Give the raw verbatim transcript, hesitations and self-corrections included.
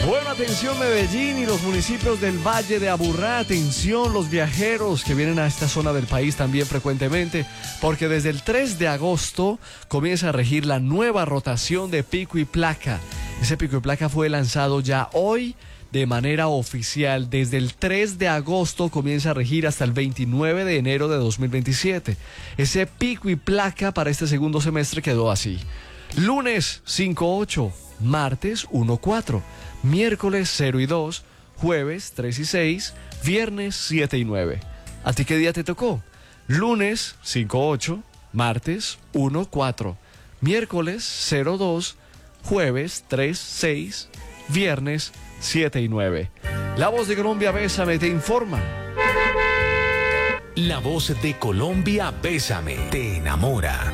Bueno, atención Medellín y los municipios del Valle de Aburrá, atención los viajeros que vienen a esta zona del país también frecuentemente, porque desde el tres de agosto comienza a regir la nueva rotación de pico y placa. Ese pico y placa fue lanzado ya hoy de manera oficial. Desde el tres de agosto comienza a regir hasta el veintinueve de enero de dos mil veintisiete. Ese pico y placa para este segundo semestre quedó así: lunes cinco ocho, martes uno cuatro, miércoles cero y dos, jueves tres y seis, viernes siete y nueve. ¿A ti qué día te tocó? Lunes cinco ocho, martes uno cuatro, miércoles cero dos, jueves tres seis, viernes siete y nueve. La Voz de Colombia, Bésame, te informa. La Voz de Colombia, Bésame, te enamora.